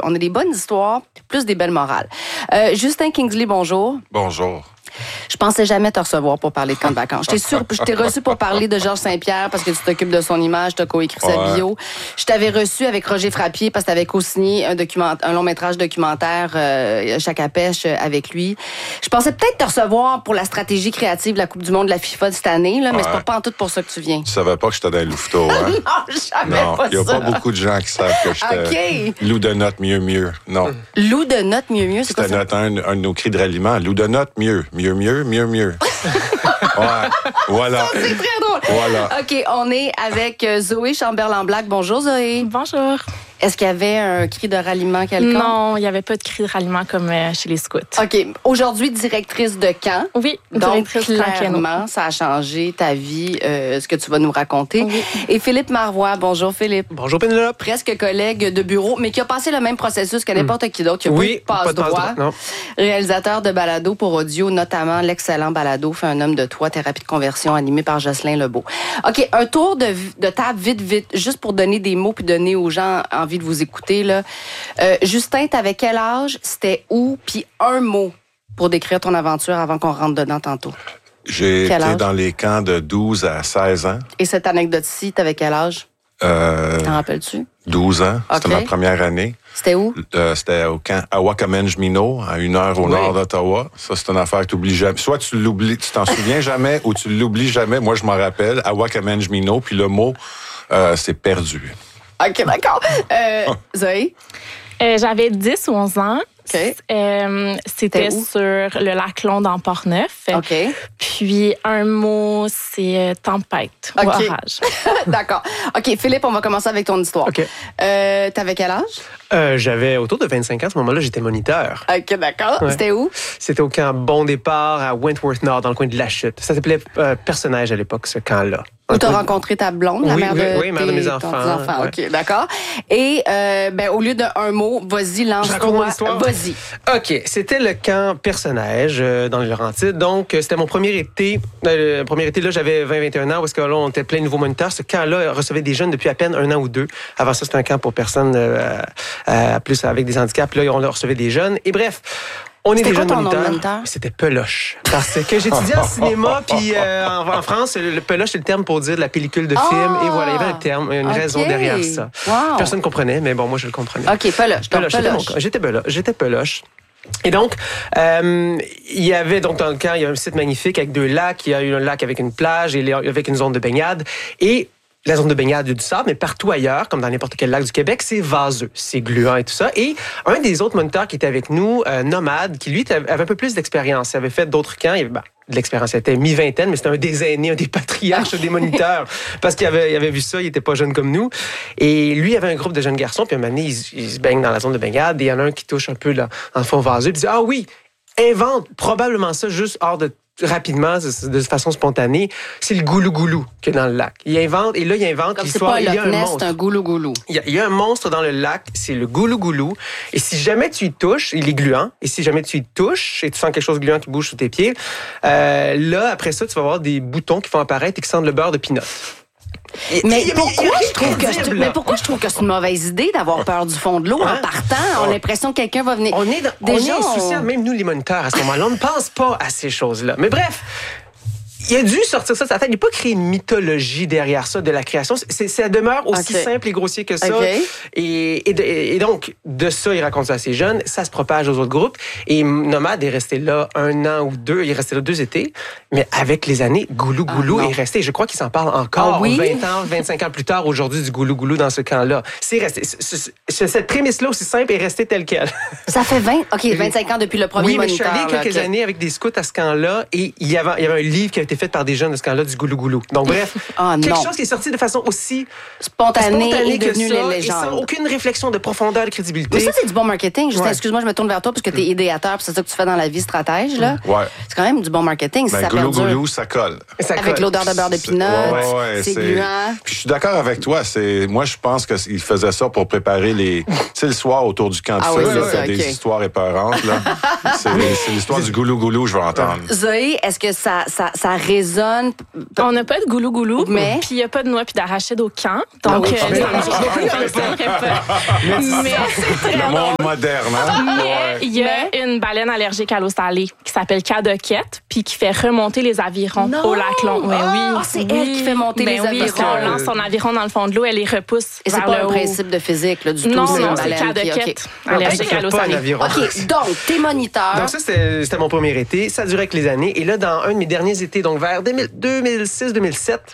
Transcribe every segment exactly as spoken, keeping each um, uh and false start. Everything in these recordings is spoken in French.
On a des bonnes histoires, plus des belles morales. Euh, Justin Kingsley, bonjour. Bonjour. Je pensais jamais te recevoir pour parler de camp de vacances. Je t'ai sûr, je t'ai reçu pour parler de Georges Saint-Pierre parce que tu t'occupes de son image, tu as coécrit sa ouais. bio. Je t'avais reçu avec Roger Frappier parce que tu avais co-signé un, document, un long métrage documentaire, euh, Chac à pêche, avec lui. Je pensais peut-être te recevoir pour la stratégie créative de la Coupe du monde de la FIFA de cette année, là, mais ouais. c'est pas, pas en tout pour ça que tu viens. Tu savais pas que j'étais dans les louveteaux, hein? Non, jamais non, pas il y a ça. pas beaucoup de gens qui savent que j'étais okay. loup de notes mieux, mieux. Non. Loup de notes mieux, mieux, c'est quoi ça? C'était notre, un, un de nos cris de ralliement. Loup de notes mieux, mieux, mieux, mieux, mieux. Ouais, voilà. Ça, c'est très drôle. Voilà. OK, on est avec Zoé Chamberlain-Black. Bonjour, Zoé. Bonjour. Est-ce qu'il y avait un cri de ralliement quelconque? Non, il n'y avait pas de cri de ralliement comme chez les scouts. OK. Aujourd'hui, directrice de camp. Oui, donc directrice clairement, ça a changé ta vie, euh, ce que tu vas nous raconter. Oui. Et Philippe Marois. Bonjour, Philippe. Bonjour, Pénélope. Presque collègue de bureau, mais qui a passé le même processus que n'importe mmh. qui d'autre. Qui a oui, pas de passe-droit. Non. Réalisateur de balado pour audio, notamment l'excellent balado Fais un homme de toi, thérapie de conversion, animé par Jocelyn Lebeau. OK, un tour de, de table vite, vite, juste pour donner des mots puis donner aux gens envie de vous écouter. Là. Euh, Justin, t'avais quel âge? C'était où? Puis un mot pour décrire ton aventure avant qu'on rentre dedans tantôt. J'ai quel été âge? dans les camps de douze à seize ans. Et cette anecdote-ci, t'avais quel âge? Euh, T'en rappelles-tu? douze ans. Okay. C'était ma première année. C'était où? Euh, c'était au camp à Wakamenge-Minot, à une heure au oui. nord d'Ottawa. Ça, c'est une affaire que tu oublies jamais. Soit tu l'oublies, tu t'en souviens jamais, ou tu l'oublies jamais. Moi, je m'en rappelle, à Wakamenge-Minot, puis le mot, euh, c'est perdu. OK, d'accord. Euh, Zoé? Euh, j'avais dix ou onze ans. Okay. Euh, c'était sur le lac Long dans Port-Neuf. OK. Puis un mot, c'est euh, tempête okay. ou orage. D'accord. OK, Philippe, on va commencer avec ton histoire. OK. Euh, t'avais quel âge? Euh, j'avais autour de vingt-cinq ans. À ce moment-là, j'étais moniteur. OK, d'accord. Ouais. C'était où? C'était au camp Bon Départ à Wentworth-Nord, dans le coin de La Chute. Ça s'appelait euh, Personnage à l'époque, ce camp-là. Où tu as rencontré ta blonde, la oui, mère oui, de oui, mère de mes enfants. enfants. Ouais. OK, d'accord. Et euh, ben, au lieu d'un mot, vas-y, lance-toi. Vas-y. OK, c'était le camp Personnage euh, dans les Laurentides. Donc, euh, c'était mon premier été. Euh, le premier été, là, j'avais vingt vingt et un ans, parce que là, on était plein de nouveaux moniteurs. Ce camp-là recevait des jeunes depuis à peine un an ou deux. Avant ça, c'était un camp pour personnes euh, euh, plus avec des handicaps. Là, on recevait des jeunes. Et bref... On est C'était des quoi jeunes ton moniteurs. nom de moniteur? C'était Peloche. Parce que j'étudiais en cinéma, puis euh, en, en France, le, le Peloche, c'est le terme pour dire de la pellicule de oh! film. Et voilà, il y avait un terme, une okay. raison derrière ça. Wow. Personne ne comprenait, mais bon, moi, je le comprenais. OK, Peloche. Peloche, Peloche. Mon, j'étais Peloche. J'étais Peloche. Et donc, euh, il y avait donc dans le camp, il y a un site magnifique avec deux lacs. Il y a eu un lac avec une plage et avec une zone de baignade. Et la zone de baignade, il y a du sable, mais partout ailleurs, comme dans n'importe quel lac du Québec, c'est vaseux, c'est gluant et tout ça. Et un des autres moniteurs qui était avec nous, euh, Nomade, qui lui avait un peu plus d'expérience, il avait fait d'autres camps, il avait, ben, de l'expérience, il était mi-vingtaine, mais c'était un des aînés, un des patriarches des moniteurs, parce qu'il avait, il avait vu ça, il était pas jeune comme nous. Et lui, il avait un groupe de jeunes garçons, puis un moment donné, ils, ils se baignent dans la zone de baignade, et il y en a un qui touche un peu là, dans le fond vaseux, puis il dit « Ah oui, invente probablement ça juste hors de rapidement, de façon spontanée, c'est le goulou-goulou qu'il y a dans le lac. Il invente, et là, il invente comme l'histoire. C'est pas un il y a un monstre. C'est un goulou-goulou. Il y, a, il y a un monstre dans le lac, c'est le goulou-goulou. Et si jamais tu y touches, il est gluant. Et si jamais tu y touches et tu sens quelque chose de gluant qui bouge sous tes pieds, euh, là, après ça, tu vas avoir des boutons qui vont apparaître et qui sentent le beurre de pinot. Et, mais, et, pourquoi je trouve que c'est, mais pourquoi je trouve que c'est une mauvaise idée d'avoir peur du fond de l'eau hein? En partant? On a l'impression que quelqu'un va venir. On est, dans, Déjà, on est insouciants, on... même nous les moniteurs à ce moment-là, on ne pense pas à ces choses-là. Mais bref, il a dû sortir ça de sa tête. Il n'a pas créé une mythologie derrière ça de la création. C'est, ça demeure aussi okay. simple et grossier que ça. Okay. Et, et, et donc, de ça, il raconte ça à ses jeunes. Ça se propage aux autres groupes. Et Nomade est resté là un an ou deux. Il est resté là deux étés. Mais avec les années, Goulou Goulou ah, est resté. Je crois qu'il s'en parle encore ah, oui? vingt ans, vingt-cinq ans plus tard aujourd'hui du Goulou Goulou dans ce camp-là. C'est resté. C- c- cette prémisse-là aussi simple est restée telle quelle. Ça fait vingt, OK, vingt-cinq ans depuis le premier oui, mais moniteur. Je suis allé quelques okay. années avec des scouts à ce camp-là et il y avait, il y avait un livre qui a été fait par des jeunes de ce camp-là du Goulou-Goulou. Donc, bref, oh, quelque non. chose qui est sorti de façon aussi spontanée, spontanée et que devenue ça, les et sans légendes. aucune réflexion de profondeur, de crédibilité. Mais ça, c'est du bon marketing. Justin, ouais. excuse-moi, je me tourne vers toi parce que tu es idéateur, puis c'est ça que tu fais dans la vie stratège. Là. Ouais. C'est quand même du bon marketing. Ben, si ça Goulou-Goulou, ça colle. Ça avec colle. l'odeur de beurre de pinot, c'est, ouais, ouais, c'est, c'est gluant. Puis je suis d'accord avec toi. C'est, moi, je pense qu'il faisait ça pour préparer les... Tu sais, le soir, autour du camp de ah feu, oui, là, c'est t'as ça, des okay. histoires épeurantes. Là. c'est, c'est l'histoire du Goulou-Goulou, je veux entendre. Zoé, est-ce que ça, ça, ça résonne. On n'a pas de goulou-goulou, mais puis il n'y a pas de noix puis d'arachide au camp. Donc, ah oui, euh, mais, ça ne pas. Mais c'est le monde moderne, hein? Mais il y a une baleine allergique à l'eau salée qui s'appelle cadoquette, puis qui fait remonter les avirons non. au lac long. Oui, oh, oui. c'est oui. elle qui fait monter ben les oui, avirons. Quand on lance son aviron dans le fond de l'eau, elle les repousse Et vers c'est pas le un haut. principe de physique, là, du tout. Non, c'est non, une c'est baleine qui- cadoquette okay. allergique à l'eau Pas un salée. aviron. OK, donc, t'es moniteur. Donc ça, c'était, c'était mon premier été. Ça durait avec les années. Et là, dans un de mes derniers étés, donc vers deux mille six deux mille sept,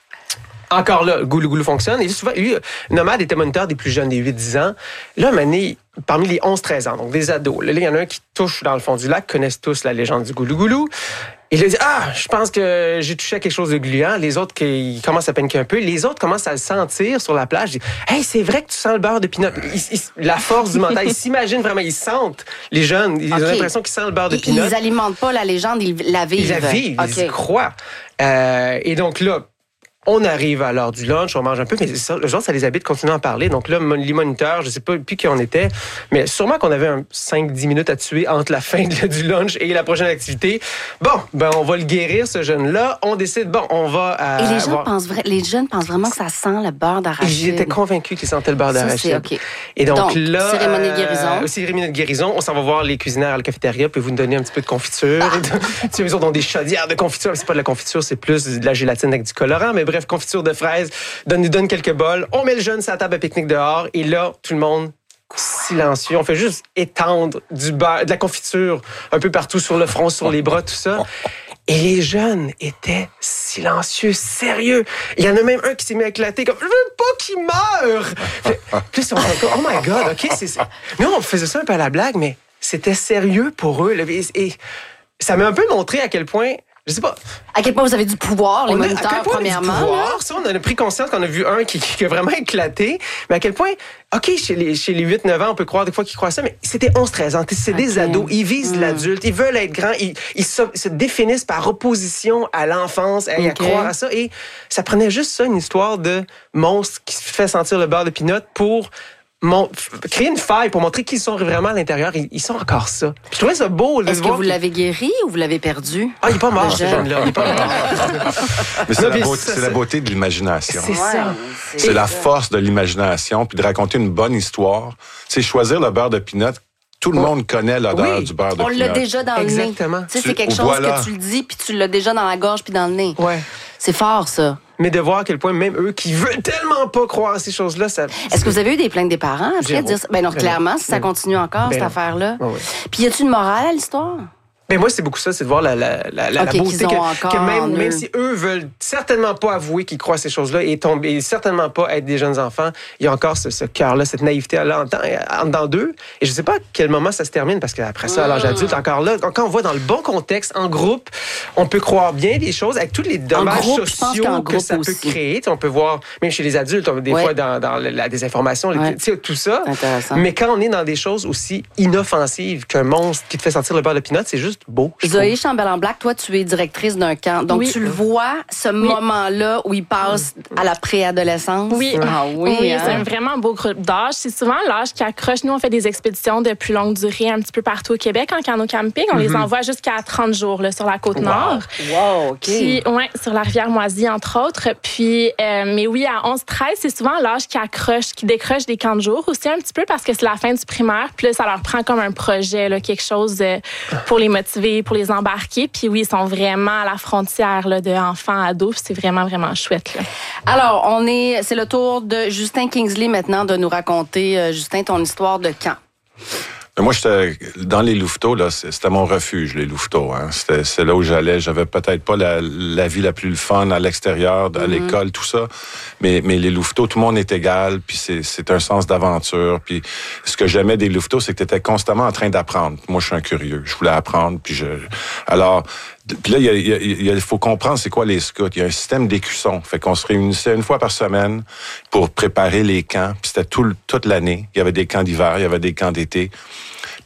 encore là, Goulou Goulou fonctionne. Et souvent, lui, Nomade était moniteur des plus jeunes, des huit dix ans. Là, une année, parmi les onze treize ans, donc des ados, là, il y en a un qui touche dans le fond du lac, connaissent tous la légende du Goulou Goulou. Il a dit, ah, je pense que j'ai touché à quelque chose de gluant. Les autres, qui commencent à paniquer un peu. Les autres commencent à le sentir sur la plage. Ils disent, hey, c'est vrai que tu sens le beurre de pinot. Ils, ils, la force du mental, ils s'imaginent vraiment, ils sentent, les jeunes, ils okay. ont l'impression qu'ils sentent le beurre de pinot. Ils n'alimentent pas la légende, ils la vivent. Ils la vivent, okay. ils y croient. Euh, et donc là, on arrive à l'heure du lunch, on mange un peu, mais ça, le genre, ça les habite de continuer à en parler. Donc là, les moniteurs, je sais pas plus qui on était, mais sûrement qu'on avait un cinq dix minutes à tuer entre la fin de, du lunch et la prochaine activité. Bon, ben on va le guérir, ce jeune-là. On décide, bon, on va... Euh, et les, gens avoir... pensent, les jeunes pensent vraiment que ça sent le beurre d'arachide. J'étais convaincu qu'ils sentaient le beurre d'arachide. Ça, c'est OK. Et donc, donc là... cérémonie de guérison. Euh, cérémonie de guérison. On s'en va voir les cuisinières à la cafétéria, puis vous nous donner un petit peu de confiture. Ah. Tu sais, eux autres ont des chaudières de confiture. C'est pas de la confiture, c'est plus de la gélatine avec du colorant, mais bref, confiture de fraises. Donne, nous donne quelques bols. On met le jeune sur la table à pique-nique dehors. Et là, tout le monde silencieux. On fait juste étendre du beurre, de la confiture un peu partout sur le front, sur les bras, tout ça. Et les jeunes étaient silencieux, sérieux. Il y en a même un qui s'est mis à éclater comme « Je veux pas qu'il meure! » Puis là, on oh my God, OK, c'est ça. Nous, on faisait ça un peu à la blague, mais c'était sérieux pour eux. Et, et ça m'a un peu montré à quel point... Je sais pas. À quel point vous avez du pouvoir, les on a, moniteurs, à quel point premièrement. On a du pouvoir, ça, on a pris conscience qu'on a vu un qui, qui a vraiment éclaté. Mais à quel point, OK, chez les, chez les huit neuf ans, on peut croire des fois qu'ils croient ça, mais c'était onze treize ans. C'est okay. Des ados. Ils visent mmh. l'adulte. Ils veulent être grands. Ils, ils se, se définissent par opposition à l'enfance, à, okay. à croire à ça. Et ça prenait juste ça, une histoire de monstre qui fait sentir le beurre de pinot pour... Mon, créer une faille pour montrer qu'ils sont vraiment à l'intérieur. Ils, ils sont encore ça. Puis je trouvais ça beau. Est-ce que vous qu'il... l'avez guéri ou vous l'avez perdu? Ah, il n'est pas mort, ce jeune-là. Il n'est pas mort. Mais c'est, non, la, beauté, ça, c'est la beauté de l'imagination. C'est ça. C'est, c'est la force de l'imagination, puis de raconter une bonne histoire. C'est choisir le beurre de pinot. Tout le monde connaît l'odeur oui. du beurre de On pinot. l'a déjà dans Exactement. le nez. Tu sais, c'est quelque chose voilà. que tu le dis, puis tu l'as déjà dans la gorge puis dans le nez. Ouais. C'est fort, ça. Mais de voir à quel point même eux qui veulent tellement pas croire à ces choses-là, ça... Est-ce que vous avez eu des plaintes des parents après de dire ça? Ben non, clairement, si ça continue encore, ben cette non. affaire-là. Oh oui. Puis y a-tu une morale à l'histoire? Ben moi, c'est beaucoup ça, c'est de voir la, la, la, la, okay, la beauté que, que même, même eux. si eux veulent certainement pas avouer qu'ils croient à ces choses-là et, tomber, et certainement pas être des jeunes enfants, il y a encore ce, ce cœur-là, cette naïveté-là en, en dedans d'eux. Et je sais pas à quel moment ça se termine, parce qu'après ça, à l'âge adulte, encore là, quand on voit dans le bon contexte, en groupe, on peut croire bien des choses avec tous les dommages groupe, sociaux que ça aussi. peut créer. On peut voir, même chez les adultes, des ouais. fois dans, dans la désinformation, ouais. les, tout ça. Mais quand on est dans des choses aussi inoffensives qu'un monstre qui te fait sentir le beurre de pinot, c'est juste beau. Zoé Chambellan-Black, toi, tu es directrice d'un camp. Donc, oui. tu le vois, ce oui. moment-là où il passe à la préadolescence? Oui. Ah oui, oui hein? C'est un vraiment beau groupe d'âge. C'est souvent l'âge qui accroche. Nous, on fait des expéditions de plus longue durée un petit peu partout au Québec en canot-camping. On mm-hmm. les envoie jusqu'à trente jours là, sur la Côte-Nord. Wow, wow OK. Puis, ouais, sur la rivière Moisy, entre autres. Puis, euh, mais oui, à onze treize, c'est souvent l'âge qui accroche, qui décroche des camps de jour aussi un petit peu parce que c'est la fin du primaire. Puis là, ça leur prend comme un projet, là, quelque chose euh, pour les motiver, pour les embarquer. Puis oui, ils sont vraiment à la frontière là, de enfants, ados. C'est vraiment, vraiment chouette. Là. Alors, on est, c'est le tour de Justin Kingsley maintenant de nous raconter, euh, Justin, ton histoire de camp. Moi, j'étais dans les louveteaux, là, c'était mon refuge, les louveteaux. Hein. C'était, c'est là où j'allais. J'avais peut-être pas la, la vie la plus fun à l'extérieur, à mm-hmm. l'école, tout ça. Mais, mais les louveteaux, tout le monde est égal, puis c'est, c'est un sens d'aventure. Puis ce que j'aimais des louveteaux, c'est que tu étais constamment en train d'apprendre. Moi, je suis un curieux. Je voulais apprendre, puis je... Alors... Puis là, il, y a, il, y a, il faut comprendre c'est quoi les scouts. Il y a un système d'écussons. Fait qu'on se réunissait une fois par semaine pour préparer les camps. Puis c'était tout, toute l'année. Il y avait des camps d'hiver, il y avait des camps d'été. Puis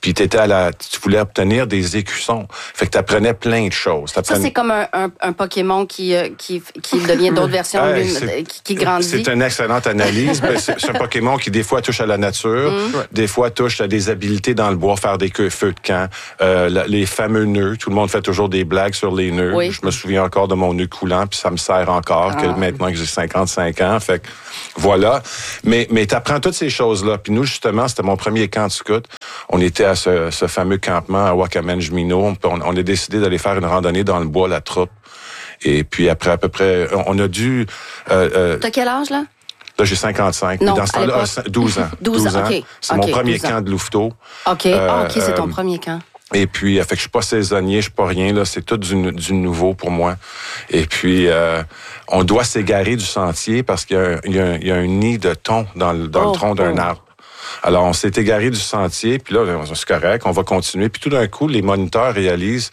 Puis t'étais à la, tu voulais obtenir des écussons. Fait que t'apprenais plein de choses. Ça, c'est comme un, un, un Pokémon qui, qui, qui devient d'autres versions, hey, lui, qui, qui grandit. C'est une excellente analyse. Ben, c'est, c'est un Pokémon qui, des fois, touche à la nature, mm. des fois, touche à des habiletés dans le bois, faire des feux de camp, euh, la, les fameux nœuds. Tout le monde fait toujours des blagues sur les nœuds. Oui. Je me souviens encore de mon nœud coulant, puis ça me sert encore, ah. que maintenant que j'ai cinquante-cinq ans. Fait que, voilà. Mais, mais t'apprends toutes ces choses-là. Puis nous, justement, c'était mon premier camp de scout. On était à ce, ce fameux campement à Wakamanjmino. On, on a décidé d'aller faire une randonnée dans le bois, la troupe. Et puis après, à peu près, on a dû... Euh, euh, T'as quel âge, là? Là, j'ai cinquante-cinq. Non, dans ce temps-là, douze ans. douze ans, OK. C'est okay, mon premier camp de louveteau. OK, euh, OK, c'est ton euh, premier camp. Et puis, fait que je suis pas saisonnier, je suis pas rien, là. C'est tout du, du nouveau pour moi. Et puis, euh, on doit s'égarer du sentier parce qu'il y a un, il y a un, il y a un nid de thon dans le, dans oh, le tronc d'un oh. arbre. Alors, on s'est égaré du sentier, puis là, c'est correct, on va continuer. Puis tout d'un coup, les moniteurs réalisent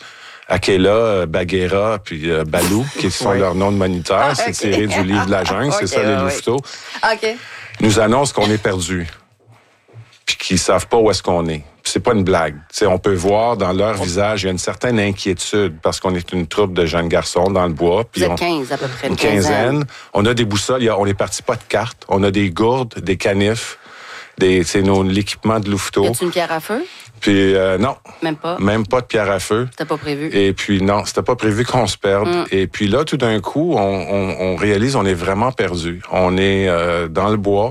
Akela, Bagheera, puis euh, Balou, qui sont oui. leurs noms de moniteurs. Ah, okay. C'est tiré du livre de la jungle, okay, c'est ça, les louveteaux. OK. Nous annoncent qu'on est perdus, puis qu'ils savent pas où est-ce qu'on est. Puis c'est pas une blague. T'sais, on peut voir dans leur visage, il y a une certaine inquiétude, parce qu'on est une troupe de jeunes garçons dans le bois. Puis Vous êtes on, quinze à peu près. Une quinzaine. On a des boussoles, on est parti pas de cartes. On a des gourdes, des canifs, des, c'est nos, l'équipement de louveteau. Y a-tu une pierre à feu? Puis euh, non. Même pas? Même pas de pierre à feu. C'était pas prévu? Et puis non, c'était pas prévu qu'on se perde. Mm. Et puis là, tout d'un coup, on, on, on réalise on est vraiment perdu. On est euh, dans le bois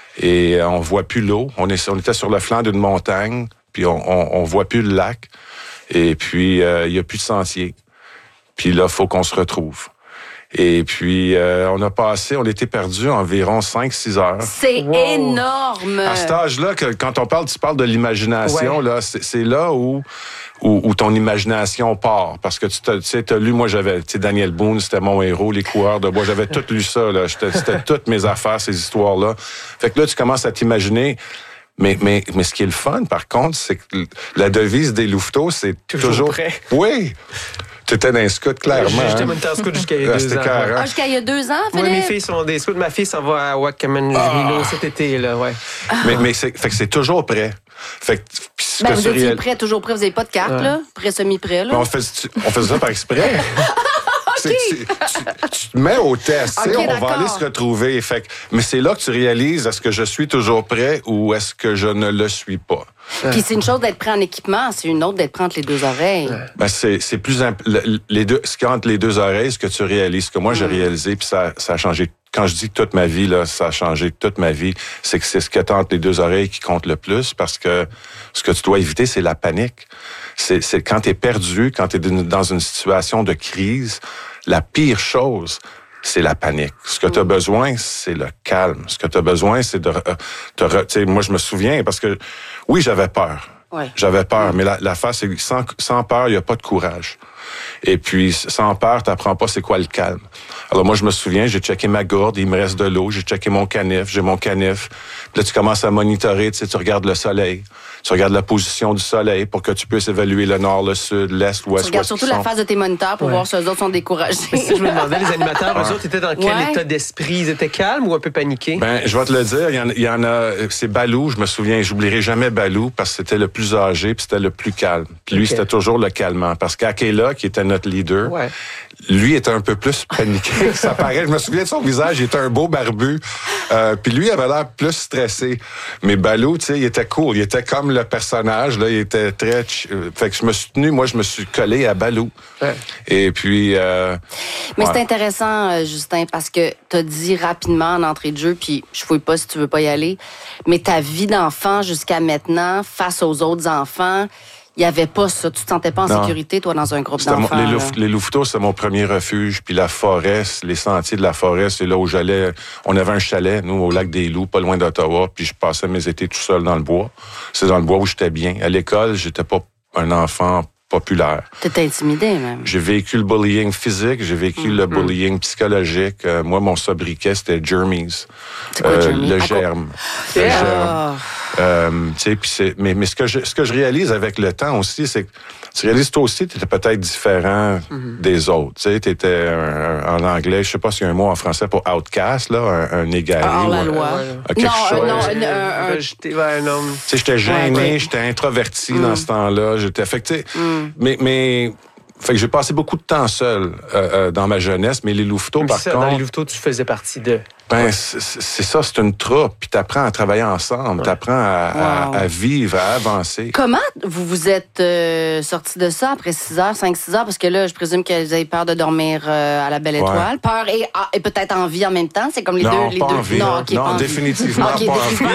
et on voit plus l'eau. On, est, on était sur le flanc d'une montagne, puis on, on, on voit plus le lac. Et puis, il euh, y a plus de sentier. Puis là, faut qu'on se retrouve. Et puis, euh, on a passé, on était perdu environ cinq six heures. C'est wow. énorme! À cet âge-là, que, quand on parle, tu parles de l'imagination, ouais. là, c'est, c'est là où, où, où ton imagination part. Parce que tu tu sais, t'as lu, moi, j'avais, tu sais, Daniel Boone, c'était mon héros, Les coureurs de bois, j'avais tout lu ça, là. J'étais, c'était toutes mes affaires, ces histoires-là. Fait que là, tu commences à t'imaginer. Mais, mais, mais ce qui est le fun, par contre, c'est que la devise des louveteaux, c'est toujours... toujours prêt. Oui! Tu étais dans un scout, clairement. J'étais moniteur scout jusqu'à il y a deux ans. Ah, jusqu'à il y a deux ans, Philippe? Oui, mes filles sont des scouts. Ma fille s'en va à Wakamanjmino ah. cet été, là, ouais. Ah. Mais, mais c'est, fait que c'est toujours prêt. Fait que, ce ben, que vous étiez réel... prêt, toujours prêt. Vous n'avez pas de carte, ouais. là? Prêt, semi-prêt, là? Mais on fait, on fait ça par exprès. Okay. Tu, tu, tu te mets au test, okay, on d'accord. va aller se retrouver. Fait que, mais c'est là que tu réalises, est-ce que je suis toujours prêt ou est-ce que je ne le suis pas? Puis c'est une chose d'être prêt en équipement, c'est une autre d'être prêt entre les deux oreilles. Ben c'est, c'est plus... Imp... Les deux, ce qu'il y a entre les deux oreilles, ce que tu réalises, ce que moi j'ai mmh. réalisé, puis ça, ça a changé. Quand je dis toute ma vie, là, ça a changé toute ma vie, c'est que c'est ce qu'il y a entre les deux oreilles qui compte le plus, parce que ce que tu dois éviter, c'est la panique. C'est, c'est quand tu es perdu, quand tu es dans une situation de crise, la pire chose, c'est la panique. Ce que tu as besoin, c'est le calme. Ce que tu as besoin, c'est de... te re... Tu sais, moi, je me souviens, parce que, oui, j'avais peur. Ouais. J'avais peur, mais la, la face, c'est sans, sans peur, il n'y a pas de courage. Et puis, sans peur, tu n'apprends pas c'est quoi le calme. Alors moi, je me souviens, j'ai checké ma gourde, il me reste de l'eau, j'ai checké mon canif, j'ai mon canif. Puis là, tu commences à monitorer, tu sais, tu regardes le soleil. Tu regardes la position du soleil pour que tu puisses évaluer le nord, le sud, l'est, l'ouest. Tu regardes surtout la face de tes moniteurs pour ouais. voir si eux autres sont découragés. Si je me demandais, les animateurs, ouais. eux autres étaient dans quel ouais. état d'esprit? Ils étaient calmes ou un peu paniqués? Ben, je vais te le dire, il y en, il y en a... C'est Balou, je me souviens, j'oublierai jamais Balou parce que c'était le plus âgé puis c'était le plus calme. Puis lui, okay. c'était toujours le calmant. Parce qu'Akela, qui était notre leader, ouais. lui était un peu plus paniqué. Ça paraît, je me souviens de son visage, il était un beau barbu. Euh, puis lui, il avait l'air plus stressé. Mais Balou, tu sais, il était cool. Il était comme le personnage, là, il était très... Ch... Fait que je me suis tenu, moi, je me suis collé à Balou. Ouais. Et puis... Euh... Mais ouais. c'est intéressant, Justin, parce que t'as dit rapidement en entrée de jeu, puis je fouille pas si tu veux pas y aller, mais ta vie d'enfant jusqu'à maintenant, face aux autres enfants... Il n'y avait pas ça. Tu te sentais pas en non. sécurité, toi, dans un groupe C'était d'enfants? Mon, les, louf, les louveteaux, c'est mon premier refuge. Puis la forêt, les sentiers de la forêt, c'est là où j'allais. On avait un chalet, nous, au lac des Loups, pas loin d'Ottawa. Puis je passais mes étés tout seul dans le bois. C'est dans le bois où j'étais bien. À l'école, j'étais pas un enfant populaire. T'étais intimidé, même. J'ai vécu le bullying physique, j'ai vécu mm-hmm. le bullying psychologique. Euh, moi, mon sobriquet, c'était Germies. C'est quoi, euh, Germies? Le germe. Le yeah. germe. Euh, tu sais, puis c'est, mais, mais ce que je, ce que je réalise avec le temps aussi, c'est que tu réalises toi aussi, tu étais peut-être différent mm-hmm. des autres. Tu sais, tu étais en anglais, je sais pas s'il y a un mot en français pour outcast, là, un, un égaré. Hors la un, loi. Un, quelque non, chose. non, un, un, un... J'étais un homme. Tu sais, j'étais gêné, ouais, ouais. j'étais introverti mm. dans ce temps-là. J'étais affecté. Mm. Mais, mais, fait que j'ai passé beaucoup de temps seul euh, euh, dans ma jeunesse, mais les louveteaux, par ça, contre... Dans les louveteaux, tu faisais partie de... Ben, ouais. c'est, c'est ça, c'est une troupe, puis t'apprends à travailler ensemble, ouais. t'apprends à, wow. à, à vivre, à avancer. Comment vous vous êtes euh, sortis de ça après six heures, cinq six heures? Parce que là, je présume que vous avez peur de dormir euh, à la Belle Étoile. Ouais. Peur et, ah, et peut-être envie en même temps, c'est comme les non, deux... Les pas deux. Envie, non, non, okay, non pas définitivement okay, pas définitivement.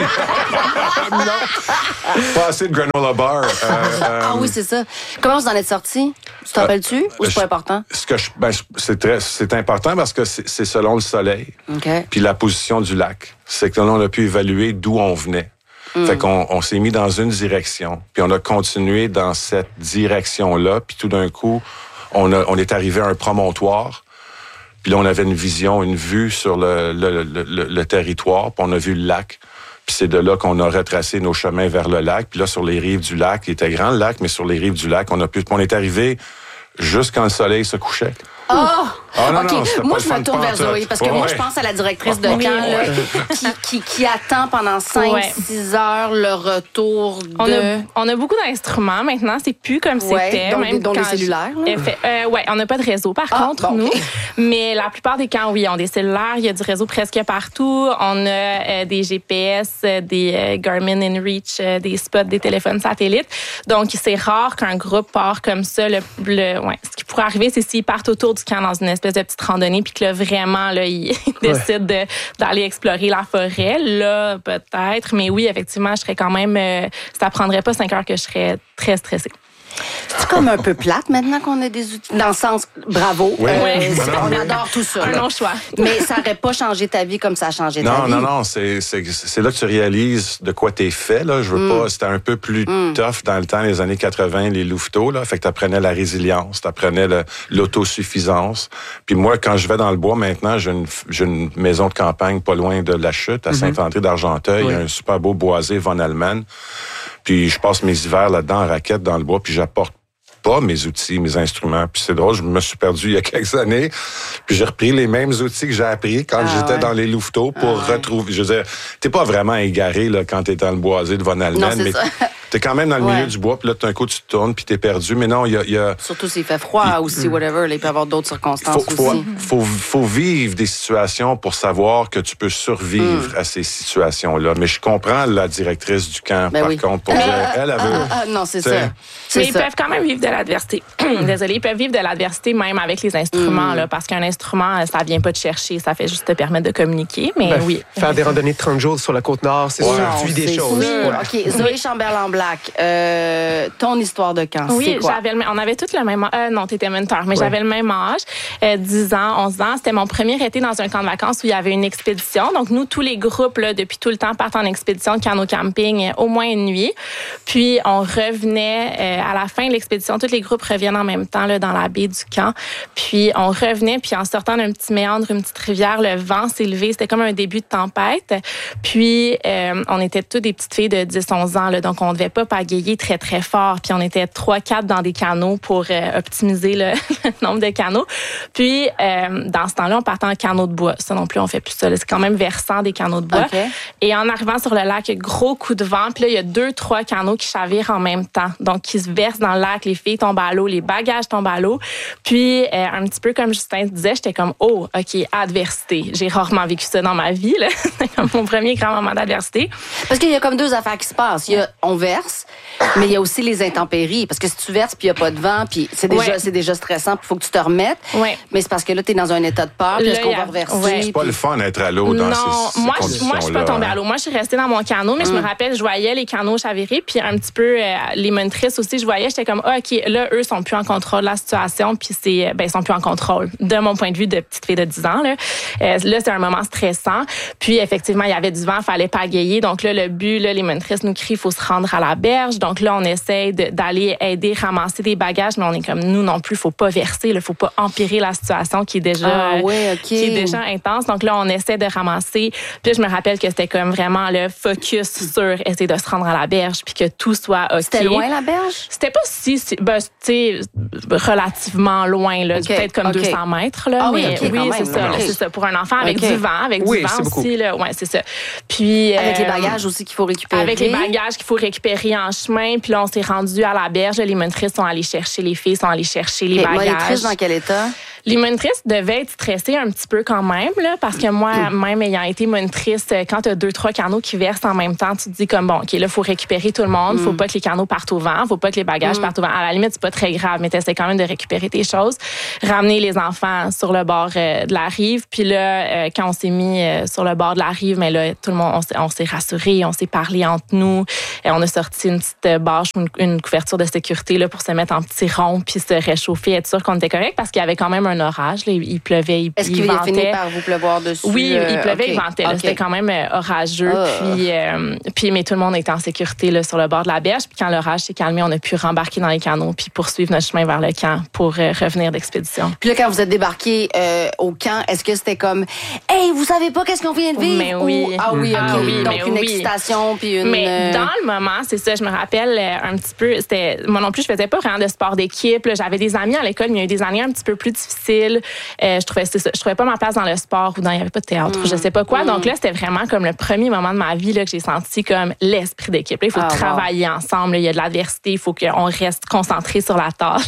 envie. non, pas assez de granola bar. Euh, euh, ah oui, c'est ça. Comment vous en êtes sortis? Tu t'en rappelles-tu euh, ou c'est je, pas important? Ce que je, ben, c'est, très, c'est important parce que c'est, c'est selon le soleil okay. puis la position du lac. C'est que là, on a pu évaluer d'où on venait. Mm. Fait qu'on on s'est mis dans une direction, puis on a continué dans cette direction-là, puis tout d'un coup, on, a, on est arrivé à un promontoire, puis là, on avait une vision, une vue sur le, le, le, le, le territoire, puis on a vu le lac. Puis c'est de là qu'on a retracé nos chemins vers le lac. Puis là, sur les rives du lac, il était grand le lac, mais sur les rives du lac, on a pu, on est arrivé juste quand le soleil se couchait. Oh! Ah, non, OK. Non, moi, je me tourne vers Zoé, parce que ouais. moi, je pense à la directrice de oui. camp là, qui, qui, qui attend pendant cinq six ouais. heures le retour de... On a, on a beaucoup d'instruments maintenant. C'est plus comme ouais, c'était. Donc, même dont les cellulaires. Je, fait, euh, oui, on n'a pas de réseau, par ah, contre, bon, nous. Okay. Mais la plupart des camps, oui, ont des cellulaires. Il y a du réseau presque partout. On a euh, des G P S, des euh, Garmin InReach, euh, des spots, des téléphones satellites. Donc, c'est rare qu'un groupe part comme ça. Le, le, ouais. Ce qui pourrait arriver, c'est s'ils partent autour du camp dans une espèce de petite randonnée, puis que là, vraiment, là, ils décident de, d'aller explorer la forêt. Là, peut-être. Mais oui, effectivement, je serais quand même... Euh, ça prendrait pas cinq heures que je serais très stressée. C'est comme un peu plate maintenant qu'on a des outils. Dans le sens, bravo. Oui. Euh, oui. On adore tout ça. Un long choix. Mais ça n'aurait pas changé ta vie comme ça a changé non, ta vie. Non, non, non. C'est, c'est, c'est là que tu réalises de quoi t'es fait. Là. Je veux mm. pas. C'était un peu plus mm. tough dans le temps, les années quatre-vingt, les louveteaux. Là. Fait que t'apprenais la résilience, t'apprenais le, l'autosuffisance. Puis moi, quand je vais dans le bois maintenant, j'ai une, j'ai une maison de campagne pas loin de la Chute, à mm-hmm. Saint-André-d'Argenteuil. Oui. Il y a un super beau boisé Von Allemagne. Puis je passe mes hivers là-dedans en raquette dans le bois, puis j'apporte pas mes outils, mes instruments. Puis c'est drôle, je me suis perdu il y a quelques années. Puis j'ai repris les mêmes outils que j'ai appris quand ah, j'étais ouais. dans les louveteaux pour ah, retrouver... Ouais. Je veux dire, t'es pas vraiment égaré là, quand t'es dans le boisé de Von Allemagne, mais ça. T'es quand même dans le ouais. milieu du bois, puis là, tout d'un coup, tu te tournes, puis t'es perdu. Mais non, il y a, y a... Surtout s'il fait froid il, aussi, whatever. Là, il peut y avoir d'autres circonstances faut, aussi. Faut, faut, faut vivre des situations pour savoir que tu peux survivre mm. à ces situations-là. Mais je comprends la directrice du camp, ben par oui. contre, pour euh, dire, elle, elle veut... Ah, ah, non, c'est ça. C'est mais ça. Ils peuvent quand même vivre de l'adversité. Désolée, ils peuvent vivre de l'adversité même avec les instruments, mm. là, parce qu'un instrument, ça vient pas te chercher, ça fait juste te permettre de communiquer, mais ben, oui. Faire des randonnées de trente jours sur la Côte-Nord, c'est ouais. sûr, tu vis des choses. Ouais. OK, Zoé Chamberlain-Black, euh, ton histoire de camp, oui, c'est quoi? J'avais le, on avait tous le même âge. Euh, non, t'étais mentor, mais ouais. j'avais le même âge, euh, dix ans, onze ans. C'était mon premier été dans un camp de vacances où il y avait une expédition. Donc, nous, tous les groupes, là, depuis tout le temps, partent en expédition de canot-camping euh, au moins une nuit. Puis, on revenait euh, à la fin de l'expédition. Tous les groupes reviennent en même temps là, dans la baie du camp. Puis, on revenait, puis en sortant d'un petit méandre, une petite rivière, le vent s'est levé. C'était comme un début de tempête. Puis, euh, on était toutes des petites filles de dix onze ans, là, donc on devait pas pagayer très, très fort. Puis, on était trois quatre dans des canots pour euh, optimiser le, le nombre de canots. Puis, euh, dans ce temps-là, on partait en canot de bois. Ça non plus, on fait plus ça. Là. C'est quand même versant des canots de bois. Okay. Et en arrivant sur le lac, gros coup de vent. Puis là, il y a deux, trois canots qui chavirent en même temps. Donc, qui se versent dans le lac. Les filles tombent à l'eau, les bagages tombent à l'eau. Puis, euh, un petit peu comme Justin disait, j'étais comme, oh, OK, adversité. J'ai rarement vécu ça dans ma vie. Là. C'était comme mon premier grand moment d'adversité. Parce qu'il y a comme deux affaires qui se passent. Il y a, on verse, mais il y a aussi les intempéries. Parce que si tu verses, puis il n'y a pas de vent, puis c'est déjà, ouais. c'est déjà stressant, puis il faut que tu te remettes. Ouais. Mais c'est parce que là, tu es dans un état de peur, puis est-ce qu'on va reverser? Ouais. C'est pas le fun d'être à l'eau dans non, ces, ces moi, conditions-là. Moi, je suis pas tombée à l'eau. Moi, je suis restée dans mon canot, mais mm. je me rappelle, je voyais les canots chavirer, puis un petit peu, euh, les monitrices aussi, je voyais, j'étais comme, ah, OK, là, eux sont plus en contrôle de la situation, puis c'est, ben, ils sont plus en contrôle, de mon point de vue de petite fille de dix ans, là. Euh, là, c'est un moment stressant. Puis, effectivement, il y avait du vent, il fallait pagayer. Donc là, le but, là, les monitrices nous crient, il faut se rendre à la berge. Donc, Donc là, on essaie de, d'aller aider, ramasser des bagages, mais on est comme nous non plus, faut pas verser, il faut pas empirer la situation qui est déjà ah, ouais, okay. qui est déjà intense. Donc là, on essaie de ramasser. Puis je me rappelle que c'était comme vraiment le focus sur essayer de se rendre à la berge puis que tout soit OK. C'était loin la berge? C'était pas si, si ben, tu sais, relativement loin là, okay. peut-être comme okay. deux cents mètres là. Ah mais oui, okay, oui, même, c'est ça, okay. c'est ça pour un enfant avec okay. du vent, avec oui, du vent c'est aussi là. Ouais, c'est ça. Puis avec euh, les bagages aussi qu'il faut récupérer. Avec les bagages qu'il faut récupérer en chemin. Puis là, on s'est rendu à la berge. Les monitrices sont allées chercher les filles, sont allées chercher les okay. bagages. Monitrices dans quel état? Les monitrices devaient être stressées un petit peu quand même, là, parce que moi, même ayant été monitrice, quand tu as deux, trois canots qui versent en même temps, tu te dis comme, bon, OK, là, il faut récupérer tout le monde. Faut mm. pas que les canots partent au vent. Faut pas que les bagages mm. partent au vent. À la limite, c'est pas très grave, mais tu essaies quand même de récupérer tes choses. Ramener les enfants sur le bord euh, de la rive. Puis là, euh, quand on s'est mis euh, sur le bord de la rive, mais là, tout le monde, on s'est, on s'est rassurés, on s'est parlé entre nous. Et on a sorti une petite bâche, une, une couverture de sécurité là, pour se mettre en petit rond puis se réchauffer, être sûr qu'on était correct, parce qu'il y avait quand même un orage. Là, il pleuvait, il, Est-ce il qu'il ventait. a fini par vous pleuvoir dessus? Oui, euh, il pleuvait, okay. il ventait. Là, okay. C'était quand même euh, orageux. Oh. Puis, euh, puis, mais tout le monde était en sécurité là, sur le bord de la berge. Puis quand l'orage s'est calmé, on a pu rembarquer dans les canots puis poursuivre notre chemin vers le camp pour euh, revenir d'expédition. Puis là, quand vous êtes débarqué euh, au camp, est-ce que c'était comme « Hey, vous savez pas qu'est-ce qu'on vient de vivre? » Mais oui. Ou, ah oui, OK. Ah oui, Donc, une oui. excitation puis une... Mais dans le moment, c'est ça, je me rappelle un petit peu, c'était moi non plus, je faisais pas vraiment de sport d'équipe. Là, j'avais des amis à l'école, mais il y a eu des années un petit peu plus difficiles. Euh, je trouvais c'est ça, je trouvais pas ma place dans le sport ou dans il y avait pas de théâtre, mmh. je sais pas quoi. Mmh. Donc là, c'était vraiment comme le premier moment de ma vie là que j'ai senti comme l'esprit d'équipe. Là, il faut ah, travailler wow. ensemble, là, il y a de l'adversité, il faut qu'on reste concentré sur la tâche.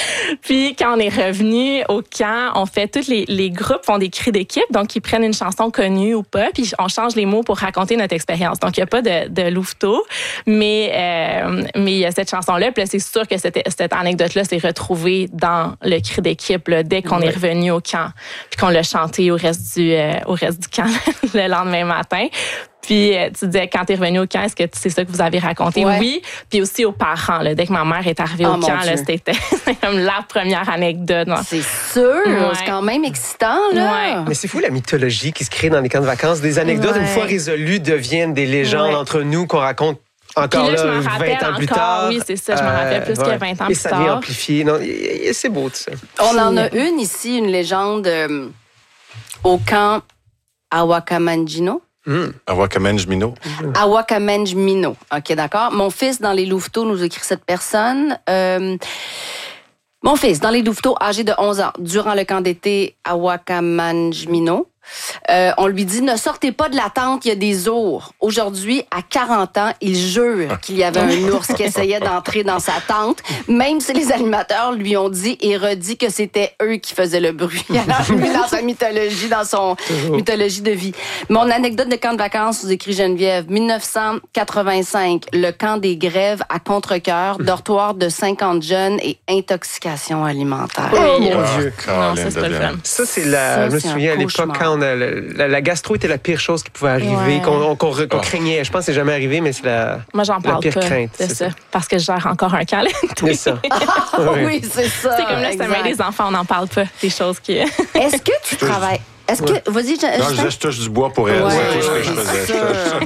Puis quand on est revenu au camp, on fait tous les, les groupes font des cris d'équipe, donc ils prennent une chanson connue ou pas, puis on change les mots pour raconter notre expérience. Donc il y a pas de, de louveteau, mais euh, mais il y a cette chanson là. Puis là, c'est sûr que cette, cette anecdote là s'est retrouvée dans le cri d'équipe là, dès qu'on ouais. est revenu au camp, puis qu'on l'a chanté au reste du euh, au reste du camp le lendemain matin. Puis euh, tu disais, quand t'es revenu au camp, est-ce que c'est ça que vous avez raconté? Ouais. Oui. Puis aussi aux parents. Là, dès que ma mère est arrivée oh, au camp, là, c'était comme la première anecdote. Non? C'est sûr. Ouais. C'est quand même excitant. Là. Ouais. Mais c'est fou la mythologie qui se crée dans les camps de vacances. Des anecdotes, ouais. une fois résolues, deviennent des légendes ouais. entre nous qu'on raconte encore là, là, je m'en vingt ans encore, plus tard. Oui, c'est ça. Je m'en rappelle plus euh, que vingt ans et plus ça tard. vient amplifié. Non, c'est beau, tout ça. On en a une ici, une légende euh, au camp Awakamanjino. Mm. Awakamanjmino. Mm. Awakamanjmino. OK, d'accord. Mon fils, dans les louveteaux, nous écrit cette personne. Euh, mon fils, dans les louveteaux, âgé de onze ans, durant le camp d'été Awakamanjmino, Euh, on lui dit, ne sortez pas de la tente, il y a des ours. Aujourd'hui, à quarante ans, il jure qu'il y avait un ours qui essayait d'entrer dans sa tente, même si les animateurs lui ont dit et redit que c'était eux qui faisaient le bruit. Alors, lui, dans sa mythologie, dans son mythologie de vie. Mon anecdote de camp de vacances, vous écrit Geneviève, dix-neuf cent quatre-vingt-cinq, le camp des grèves à Contrecoeur, dortoir de cinquante jeunes et intoxication alimentaire. Oh mon Dieu! Non, ça, c'est pas le fun. Ça, c'est la... Ça, je me c'est souviens à l'époque, quand on a, la, la gastro était la pire chose qui pouvait arriver, ouais. qu'on, qu'on, qu'on craignait. Je pense que c'est jamais arrivé, mais c'est la, Moi, j'en parle la pire pas crainte. C'est, c'est ça. ça. Parce que je gère encore un camp. C'est ça. Ah, oui, c'est ça. C'est comme là, c'est même des enfants, on n'en parle pas. Des choses qui... Est-ce que tu travailles... Est-ce que... Ouais. Vas-y, je, non, je disais, je touche du bois pour elle. Ouais, c'est tout ce que ouais, je faisais.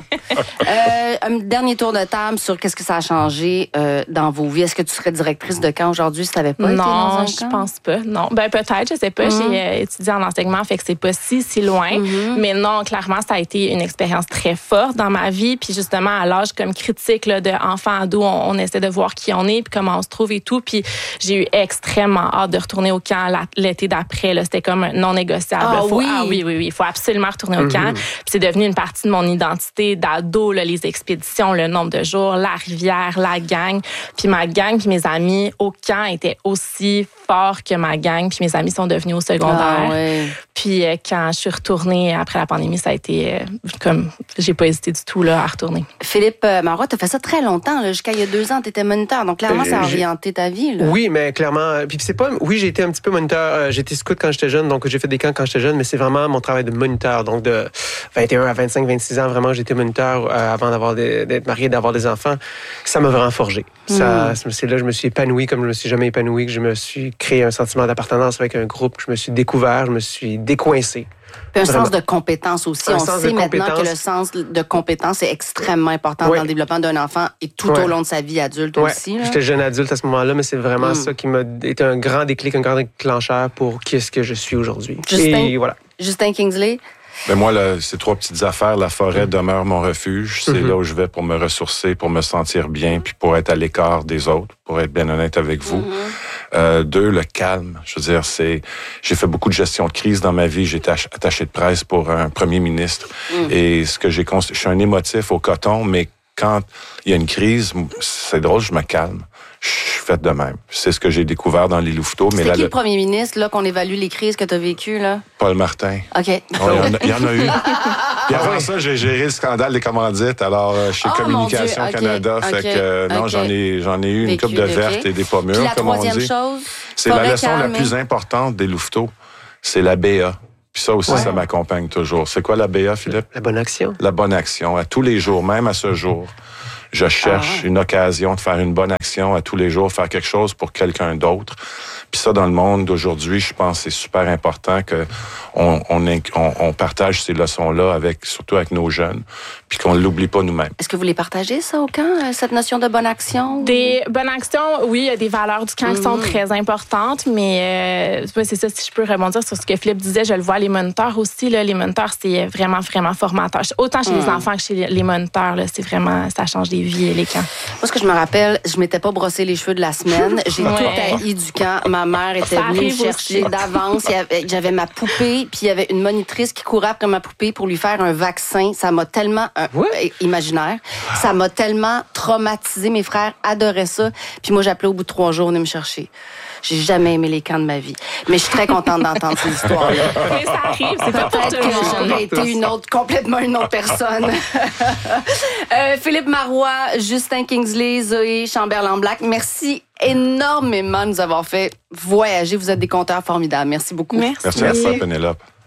euh, un dernier tour de table sur qu'est-ce que ça a changé euh, dans vos vies. Est-ce que tu serais directrice de camp aujourd'hui si tu n'avais pas non, été dans un camp? Non, je pense pas. Non, ben peut-être, je sais pas. Mm-hmm. J'ai euh, étudié en enseignement, fait que c'est pas si, si loin. Mm-hmm. Mais non, clairement, ça a été une expérience très forte dans ma vie. Puis justement, à l'âge comme critique là, de enfant ado, on, on essaie de voir qui on est puis comment on se trouve et tout. Puis j'ai eu extrêmement hâte de retourner au camp l'été d'après. Là. C'était comme non négociable. Ah, faut, oui. ah oui, oui, oui. Il faut absolument retourner au mm-hmm. camp. Puis c'est devenu une partie de mon identité d'ado, là, les expéditions, le nombre de jours, la rivière, la gang. Puis ma gang puis mes amis au camp étaient aussi forts que ma gang. Puis mes amis sont devenus au secondaire. Ah, ouais. Puis euh, quand je suis retournée après la pandémie, ça a été euh, comme... J'ai pas hésité du tout là, à retourner. Philippe euh, Marois, t'as fait ça très longtemps. Là, jusqu'à il y a deux ans, t'étais moniteur. Donc clairement, ça a orienté ta vie. Là. Oui, mais clairement... Puis c'est pas... Oui, j'ai été un petit peu moniteur. Euh, j'étais scout quand j'étais jeune, donc j'ai fait des camps quand j'étais jeune, mais c'est vraiment mon travail de moniteur. Donc de vingt et un à vingt-cinq, vingt-six ans, vraiment, j'étais moniteur euh, avant d'avoir des, d'être marié, d'avoir des enfants. Ça m'a vraiment forgé. Ça, mm. C'est là que je me suis épanoui comme je me suis jamais épanoui, que je me suis créé un sentiment d'appartenance avec un groupe, je me suis découvert, je me suis décoincé. Puis un Vraiment. sens de compétence aussi. Un On sens sait de maintenant compétence. que le sens de compétence est extrêmement important Oui. dans le développement d'un enfant et tout Ouais. au long de sa vie adulte Ouais. aussi. Là. J'étais jeune adulte à ce moment-là, mais c'est vraiment Mm. ça qui m'a été un grand déclic, un grand déclencheur pour qui est-ce que je suis aujourd'hui. Justin? Et voilà. Justin Kingsley, Ben moi, là, ces trois petites affaires, la forêt demeure mon refuge. C'est Mhm. là où je vais pour me ressourcer, pour me sentir bien, puis pour être à l'écart des autres, pour être bien honnête avec vous. Euh, deux, le calme. Je veux dire, c'est, j'ai fait beaucoup de gestion de crise dans ma vie. J'étais ach- attaché de presse pour un premier ministre. Et ce que j'ai const... je suis un émotif au coton, mais quand il y a une crise, c'est drôle, je me calme. Je suis fait de même. C'est ce que j'ai découvert dans les Louveteaux. Mais c'était là, qui le... le premier ministre là qu'on évalue les crises que tu as vécues là? Paul Martin. OK. Oh, il, y en a, il y en a eu. Puis avant ça, j'ai géré le scandale des commandites, alors euh, chez Oh, Communication mon Dieu, Canada. ok, Fait ok, que euh, non, ok. j'en ai j'en ai eu une Vécu, coupe de ok. vertes et des pas Puis mûres, la comme on troisième dit. chose, C'est la forêt leçon la calme, plus hein? importante des Louveteaux. C'est la B A. Puis ça aussi, Ouais. ça m'accompagne toujours. C'est quoi la B A, Philippe? La bonne action. La bonne action. À tous les jours, même à ce jour, je cherche Ah. une occasion de faire une bonne action à tous les jours, faire quelque chose pour quelqu'un d'autre. Puis ça, dans le monde d'aujourd'hui, je pense que c'est super important que on, on, on, on partage ces leçons-là, avec, surtout avec nos jeunes, puis qu'on ne l'oublie pas nous-mêmes. Est-ce que vous les partagez, ça, au camp, euh, cette notion de bonne action? Des bonnes actions, oui, il y a des valeurs du camp qui sont Mhm. très importantes, mais euh, ouais, c'est ça, si je peux rebondir sur ce que Philippe disait, je le vois, les moniteurs aussi, là, les moniteurs, c'est vraiment, vraiment formateur. Autant chez les Mhm. enfants que chez les- les moniteurs, là, c'est vraiment, ça change des vies, les camps. Moi, ce que je me rappelle, je m'étais pas brossé les cheveux de la semaine. J'ai Ouais. tout haï du camp. Ma mère était Ça venue me arrive chercher aussi. d'avance. Il y avait- J'avais ma poupée, puis il y avait une monitrice qui courait après ma poupée pour lui faire un vaccin. Ça m'a tellement... Un, Ouais. imaginaire. Ça m'a tellement traumatisé. Mes frères adoraient ça. Puis moi, j'appelais au bout de trois jours, venez me chercher. J'ai jamais aimé les camps de ma vie. Mais je suis très contente d'entendre ces histoires-là. Mais ça arrive, c'est pas pour tout Peut-être le que monde. j'aurais été une autre, complètement une autre personne. euh, Philippe Marois, Justin Kingsley, Zoé Chamberlain-Black, merci énormément de nous avoir fait voyager. Vous êtes des conteurs formidables. Merci beaucoup. Merci. Merci à toi, Pénélope.